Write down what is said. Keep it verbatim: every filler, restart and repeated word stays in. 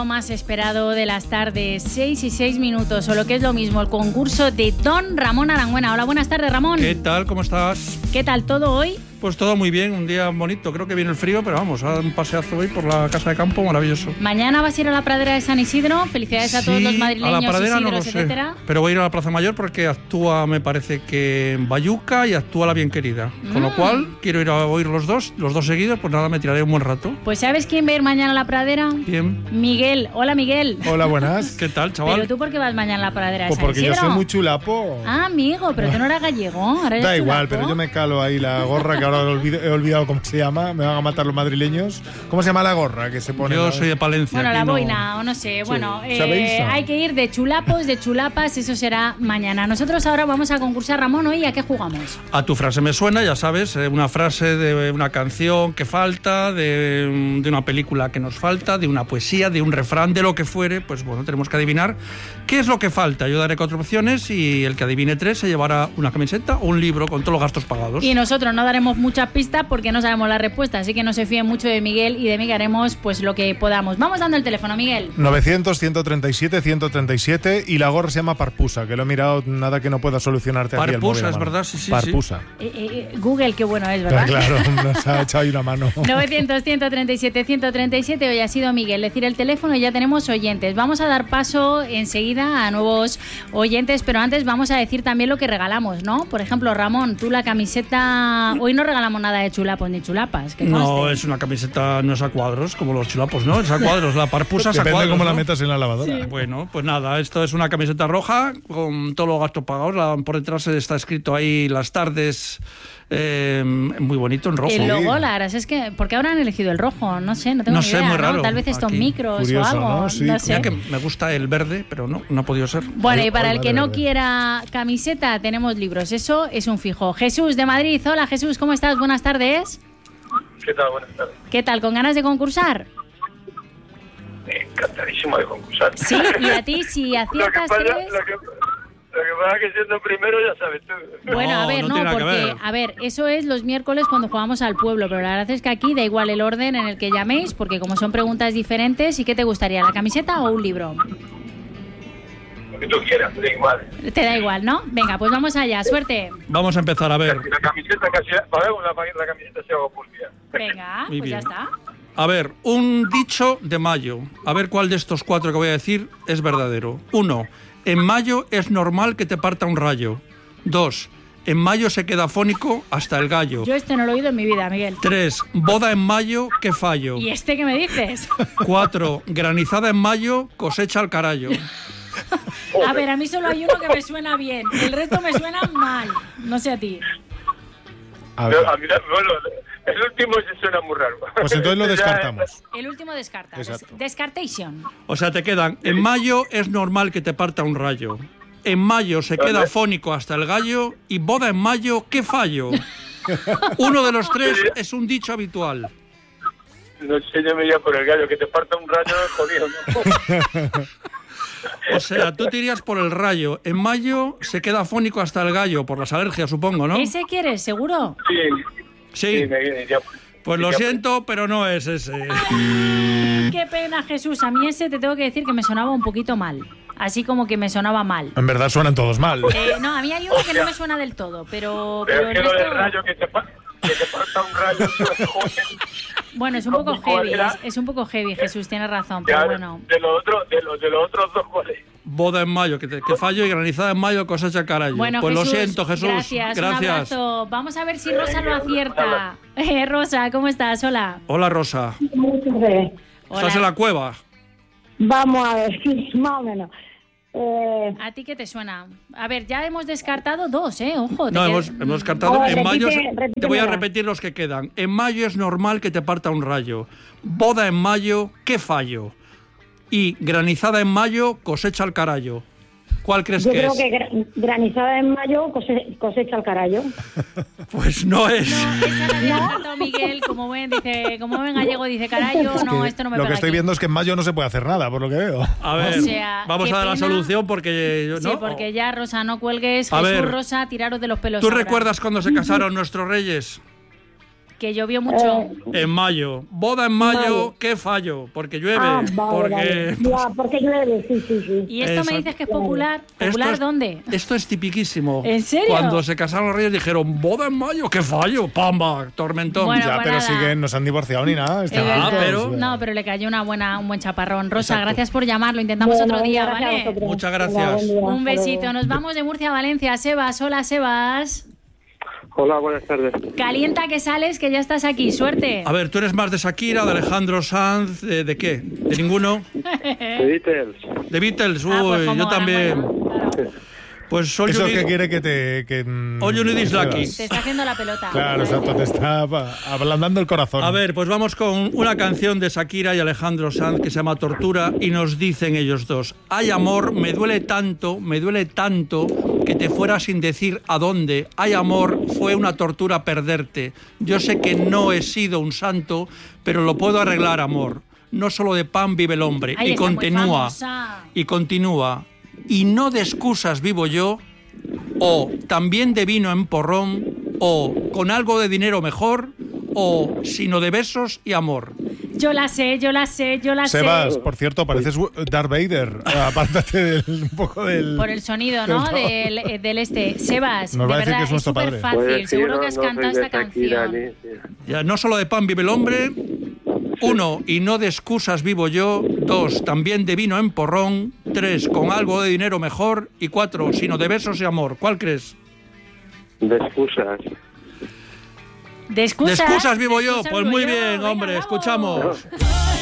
momento más esperado de las tardes, seis y seis minutos, o lo que es lo mismo, el concurso de Don Ramón Arangüena. Hola, buenas tardes, Ramón. ¿Qué tal? ¿Cómo estás? ¿Qué tal todo hoy? Pues todo muy bien, un día bonito. Creo que viene el frío, pero vamos, a dar un paseazo hoy por la casa de campo, maravilloso. Mañana vas a ir a la pradera de San Isidro. Felicidades sí, a todos los madrileños, a la pradera Isidros, no lo sé, etcétera. pero voy a ir a la Plaza Mayor porque actúa, me parece que en Bayuca y actúa La Bien Querida. Con mm. lo cual, quiero ir a oír los dos, los dos seguidos, pues nada, me tiraré un buen rato. Pues ¿sabes quién va a ir mañana a la pradera? ¿Quién? Miguel. Hola, Miguel. Hola, buenas. ¿Qué tal, chaval? ¿Pero tú por qué vas mañana a la pradera de pues San porque Isidro? Porque yo soy muy chulapo. Ah, amigo, pero tú no eras gallego. Ahora da igual, chulapo. pero yo me calo ahí la gorra, que ahora he olvidado, he olvidado cómo se llama. Me van a matar los madrileños. ¿Cómo se llama la gorra que se pone? Yo la... soy de Palencia. Bueno, la no... boina, o no sé. Sí. Bueno, eh, hay que ir de chulapos, de chulapas, eso será mañana. Nosotros ahora vamos a concursar, Ramón, hoy ¿a qué jugamos? A tu frase me suena, ya sabes, una frase de una canción que falta, de, de una película que nos falta, de una poesía, de un refrán, de lo que fuere. Pues bueno, tenemos que adivinar qué es lo que falta. Yo daré cuatro opciones y el que adivine tres se llevará una camiseta o un libro con todos los gastos pagados. Y nosotros no daremos muchas pistas porque no sabemos la respuesta, así que no se fíen mucho de Miguel y de mí, que haremos pues lo que podamos. Vamos dando el teléfono, Miguel. novecientos, ciento treinta y siete, ciento treinta y siete y la gorra se llama Parpusa, que lo he mirado, nada que no pueda solucionarte. Parpusa, es verdad, sí, sí. Parpusa. Sí. Eh, eh, Google, qué bueno es, ¿verdad? Claro, nos ha echado ahí una mano. novecientos, ciento treinta y siete, ciento treinta y siete, hoy ha sido Miguel decir el teléfono y ya tenemos oyentes. Vamos a dar paso enseguida a nuevos oyentes, pero antes vamos a decir también lo que regalamos, ¿no? Por ejemplo, Ramón, tú la camiseta... Hoy no regalamos nada de chulapos ni chulapas. Que no, es una camiseta, no es a cuadros, como los chulapos, ¿no? Es a cuadros, la Parpusa es a cuadros. Depende cómo ¿no? la metas en la lavadora. Sí. Bueno, pues nada, esto es una camiseta roja con todos los gastos pagados. La, por detrás está escrito ahí las tardes, eh, muy bonito, en rojo. El logo, la verdad es que... ¿Por qué habrán elegido el rojo? No sé, no tengo no ni sé, idea, muy raro. ¿no? Tal vez estos Aquí. micros Curioso, o algo, ¿no? Sí, no sé. Ya que me gusta el verde, pero no, no ha podido ser. Bueno, y para Ay, el que vale, no vale. quiera camiseta, tenemos libros. Eso es un fijo. Jesús, de Madrid. Hola, Jesús, ¿cómo estás? Buenas tardes. ¿Qué tal? Buenas tardes. ¿Qué tal? ¿Con ganas de concursar? Encantadísimo de concursar. Sí, y a ti, si Lo que aciertas pasa, tres... lo que, lo que pasa es que siendo primero ya sabes tú. Bueno, No, a ver, no no, tiene nada que porque, ver. a ver, eso es los miércoles cuando jugamos al pueblo, pero la verdad es que aquí da igual el orden en el que llaméis, porque como son preguntas diferentes, ¿y qué te gustaría, la camiseta o un libro? Lo que tú quieras, da igual. Te da igual, ¿no? Venga, pues vamos allá, suerte. Vamos a empezar a ver. La camiseta casi... Para ver, la, la camiseta se hago pulpía. Venga, Muy pues ya bien. está. A ver, un dicho de mayo. A ver cuál de estos cuatro que voy a decir es verdadero. Uno, en mayo es normal que te parta un rayo. Dos, en mayo se queda afónico hasta el gallo. Yo este no lo he oído en mi vida, Miguel. Tres, boda en mayo, qué fallo. ¿Y este qué me dices? Cuatro, granizada en mayo, cosecha al carallo. A ver, a mí solo hay uno que me suena bien, el resto me suena mal. No sé a ti. A ver, Yo, a mí, bueno, el último se suena muy raro. pues entonces lo Ya- descartamos. El último descarta. des- Exacto. Descartation. O sea, te quedan, en mayo es normal que te parta un rayo. En mayo se queda afónico hasta el gallo. Y boda en mayo, qué fallo. Uno de los tres es un dicho habitual. No sé, yo me iría por el gallo, que te parta un rayo es jodido, ¿no? O sea, tú te irías por el rayo. En mayo se queda afónico hasta el gallo, por las alergias, supongo, ¿no? ¿Ese quieres, seguro? Sí, Sí. sí, me iría por- Pues lo iría por- siento, pero no es ese. Qué pena, Jesús. A mí ese te tengo que decir que me sonaba un poquito mal. Así como que me sonaba mal. En verdad suenan todos mal. Eh, no, a mí hay uno que no me suena del todo, pero, Pero pero es el que lo del resto... rayo, que te, pa- que te parta un rayo, joder. Bueno, es un poco ¿Cuál heavy, era? es, es un poco heavy, Jesús, tienes razón, pero Ya, bueno. de los otros, de los, de los otros dos, ¿cuál es? Boda en mayo, que, te- que fallo, y granizada en mayo, cosecha al carallo. Bueno, pues Jesús, lo siento, Jesús. Gracias, un Gracias. abrazo. Vamos a ver si Rosa lo acierta. Eh, Rosa, ¿cómo estás? Hola. Hola, Rosa. Hola. ¿Estás en la cueva? Vamos a ver, sí, más o menos. Eh, ¿A ti qué te suena? A ver, ya hemos descartado dos, ¿eh? Ojo. te No, qued- hemos, hemos descartado. A ver, En repite- mayo, se- repítemela. te voy a repetir los que quedan. En mayo es normal que te parta un rayo. Boda en mayo, qué fallo. Y granizada en mayo, cosecha al carallo. ¿Cuál crees yo que creo es? que gra- granizada en mayo cose- cosecha el carallo. Pues no es. No, esa la había acertado Miguel, como ven, dice, como ven gallego, dice, carayo, no, Que esto no me lo pega que estoy aquí. viendo es que en mayo no se puede hacer nada, por lo que veo. A ver, O sea, vamos qué a dar la pena. solución porque... yo- Sí, ¿no? porque ya, Rosa, no cuelgues. A Jesús, ver, Rosa, tiraros de los pelos ¿Tú ahora. recuerdas cuando se casaron nuestros reyes? Que llovió mucho. Eh, En mayo. Boda en mayo, Vale. qué fallo, porque llueve. ah, vale, porque... vale. Ya, porque llueve, sí, sí, sí. ¿Y esto me Exacto. dices que es popular? ¿Popular Esto es- dónde? Esto es tipiquísimo. ¿En serio? Cuando se casaron los reyes dijeron, boda en mayo, qué fallo, pamba, tormentón. Bueno, ya, pues pero nada. siguen, no se han divorciado ni nada. están Es verdad. juntos, pero- eh. No, pero le cayó una buena, un buen chaparrón. Rosa, Exacto. gracias por llamar. Lo intentamos Bueno, otro día, venga, gracias a ¿vale? vosotros. Muchas Venga, gracias. buen día, Un hasta besito. luego. Nos vamos de Murcia a Valencia. Sebas, hola Sebas. Hola, buenas tardes. Calienta que sales, que ya estás aquí. Suerte. A ver, ¿tú eres más de Shakira, de Alejandro Sanz, de, de qué? ¿De ninguno? The Beatles. De Beatles, uy, Ah, pues como yo también. Aranjuela, claro. Pues all Eso you es que need- quiere que te. Que, mm, All you need is cedas. lucky. Te está haciendo la pelota. Claro, exacto, te está pa- ablandando el corazón. A ver, pues vamos con una canción de Shakira y Alejandro Sanz que se llama Tortura y nos dicen ellos dos: ay amor, me duele tanto, me duele tanto que te fuera sin decir a dónde. Ay amor, fue una tortura perderte. Yo sé que no he sido un santo, pero lo puedo arreglar, amor. No solo de pan vive el hombre. Ay, y está muy continúa, famosa. y continúa. Y no de excusas vivo yo, o también de vino en porrón, o con algo de dinero mejor, o sino de besos y amor. Yo la sé, yo la sé, yo la Sebas, sé. por cierto, pareces Darth Vader. Apártate del- un poco del. Por el sonido, ¿no? Del, eh, del este. Sebas, Nos de va a decir verdad, que es es nuestro súper padre. fácil. Pues sí, Seguro no- que has no cantado soy de esta Shakira canción. ni- Ya, no solo de pan vive el hombre, uno, y no de excusas vivo yo, dos, también de vino en porrón, tres, con algo de dinero mejor, y cuatro, sino de besos y amor. ¿Cuál crees? De excusas. De excusas. De excusas vivo de yo. excusas Pues vivo muy yo. bien, Venga, hombre, vamos. escuchamos.